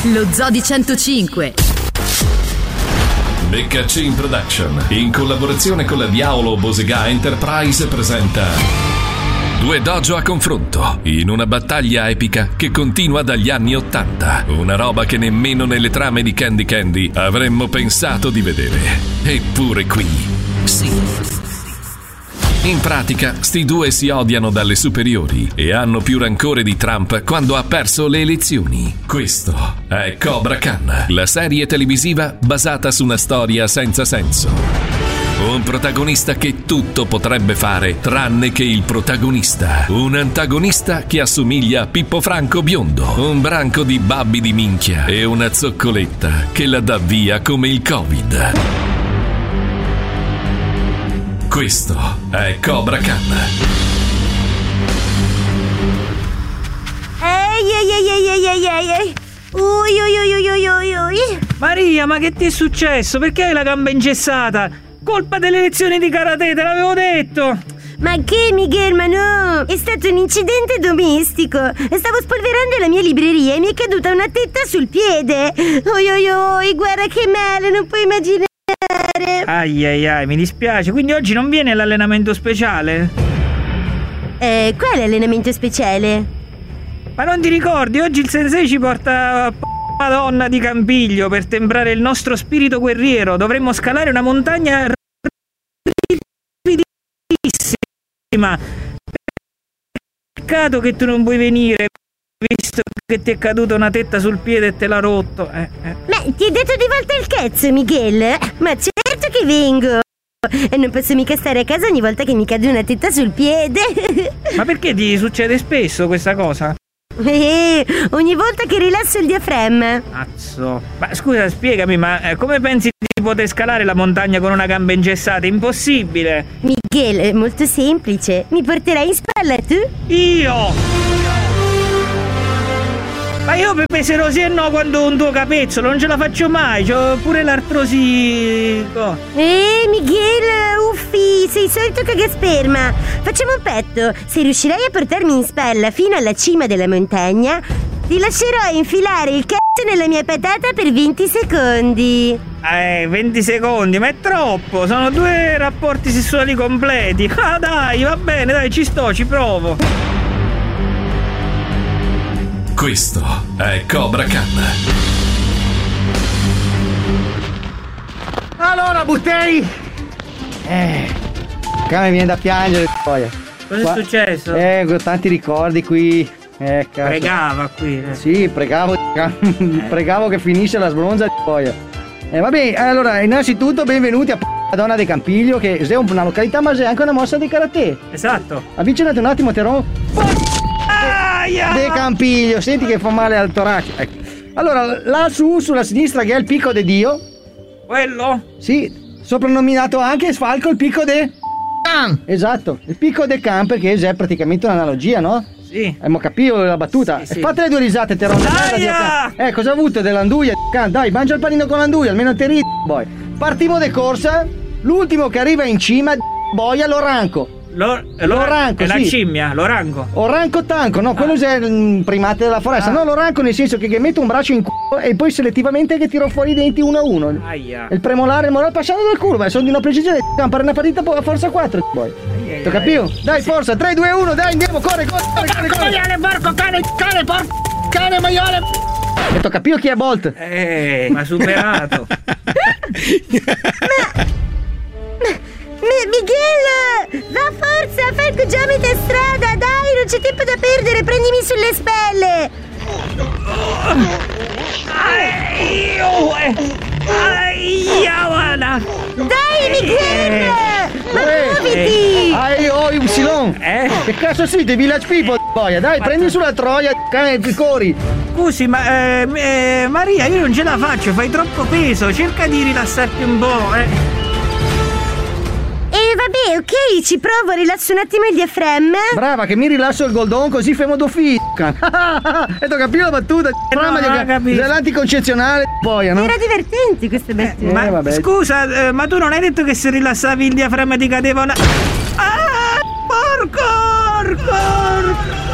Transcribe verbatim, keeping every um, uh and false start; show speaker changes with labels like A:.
A: Lo Zoo di centocinque.
B: Beccacin Production, in collaborazione con la Diavolo Bosega Enterprise, presenta Due dojo a confronto, in una battaglia epica che continua dagli anni Ottanta. Una roba che nemmeno nelle trame di Candy Candy avremmo pensato di vedere. Eppure qui, sì. In pratica, sti due si odiano dalle superiori e hanno più rancore di Trump quando ha perso le elezioni. Questo è Cobra Khan, la serie televisiva basata su una storia senza senso. Un protagonista che tutto potrebbe fare tranne che il protagonista. Un antagonista che assomiglia a Pippo Franco biondo. Un branco di babbi di minchia e una zoccoletta che la dà via come il Covid. Questo è Cobra Khan.
C: Ehi ehi ehi ehi ehi ehi ehi. Ui ui ui ui ui ui.
D: Maria, ma che ti è successo? Perché hai la gamba ingessata? Colpa delle lezioni di karate, te l'avevo detto!
C: Ma che, Miguel, ma no! È stato un incidente domestico. Stavo spolverando la mia libreria e mi è caduta una tetta sul piede. Oi oi oi, guarda che male, non puoi immaginare.
D: Ai ai ai, mi dispiace. Quindi oggi non viene l'allenamento speciale?
C: Eh, quale allenamento speciale?
D: Ma non ti ricordi? Oggi il sensei ci porta Madonna di Campiglio per temprare il nostro spirito guerriero. Dovremmo scalare una montagna rapidissima. Peccato che tu non puoi venire, visto che ti è caduta una tetta sul piede e te l'ha rotto. Eh, eh.
C: Ma ti hai detto di volta il cazzo, Miguel? Ma certo che vengo. E non posso mica stare a casa ogni volta che mi cade una tetta sul piede.
D: Ma perché ti succede spesso questa cosa?
C: Eh, ogni volta che rilasso il diaframma.
D: Cazzo. Ma scusa, spiegami, ma eh, come pensi di poter scalare la montagna con una gamba ingessata? Impossibile.
C: Miguel, è molto semplice. Mi porterai in spalla tu?
D: Io? Ma io peserò sì e no quando ho un tuo capezzolo, non ce la faccio mai, c'ho pure l'artrosi.
C: Eh, Miguel, uffi, sei solito cagasperma. Facciamo un patto. Se riuscirai a portarmi in spalla fino alla cima della montagna, ti lascerò infilare il cazzo nella mia patata per venti secondi.
D: Eh, venti secondi, ma è troppo, sono due rapporti sessuali completi. Ah dai, va bene, dai, ci sto, ci provo.
B: Questo è Cobra Khan.
E: Allora, Butteri! Eh, qua mi viene da piangere. Poi.
D: Cosa
E: qua,
D: è successo?
E: Eh, ho tanti ricordi qui. Eh, cazzo.
D: Pregava qui. Eh.
E: Sì, pregavo. Eh. Pregavo che finisse la sbronza di poi. Eh, va bene, allora, innanzitutto benvenuti a Madonna di Campiglio, che è una località, ma è anche una mossa di karate.
D: Esatto.
E: Avvicinate un attimo, Terò. De Campiglio, senti che fa male al torace. Ecco. Allora, là su, sulla sinistra, che è il picco de Dio.
D: Quello?
E: Sì, soprannominato anche Sfalco il picco de Can. Esatto, il picco de Can, perché è praticamente un'analogia, no?
D: Sì.
E: Abbiamo capito la battuta.
D: Sì, sì.
E: Fate le due risate, Terone. Eh, cosa ha avuto dell'anduia? Can? Dai, mangia il panino con l'anduia, almeno te ridi, boy. Partiamo de corsa. L'ultimo che arriva in cima, boia, lo ranco.
D: Lo,
E: l'oranco,
D: è la
E: sì.
D: Scimmia, l'oranco.
E: Oranco tanco, no, quello ah. è il primate della foresta. Ah. No, l'oranco nel senso che, che metto un braccio in culo e poi selettivamente che tiro fuori i denti uno a uno.
D: Aia.
E: Il premolare, il morale passando dal culo, beh, sono di una precisione. Per una partita a forza quattro, boy. Ti capito? Dai, sì. Forza, tre, due, uno, dai, andiamo, corre, corre, corre, corre, corre.
D: Maiale, porco cane, cane, porco cane, maiale.
E: E t'ho capito chi è Bolt?
D: Eh, ma superato.
C: ma... Miguel, va forza, fai il pigiama a metà strada, dai, non c'è tempo da perdere, prendimi sulle spelle. Dai, Miguel, ma muoviti.
E: Ai, oh, Upsilon. Eh? Che cazzo siete, Village People, boia, dai, ma prendi tu... sulla troia, cane, corri.
D: Scusi, ma eh, eh, Maria, io non ce la faccio, fai troppo peso, cerca di rilassarti un po', eh.
C: Eh vabbè, ok, ci provo, rilasso un attimo il diaframma.
E: Brava, che mi rilasso il goldon così femo do fica. E t'ho capito la battuta?
D: No, non ho capito.
E: Dell'anticoncezionale, poi, no?
C: Era divertente queste bestie.
D: Eh, ma
E: vabbè.
D: Scusa, eh, ma tu non hai detto che se rilassavi il diaframma ti cadeva una... Ah, porco, porco, porco.